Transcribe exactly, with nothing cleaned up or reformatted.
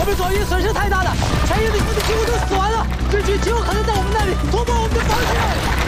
边左翼损失太大了，前沿的兄弟几乎都死完了，日军极有可能在我们那里突破我们的防线。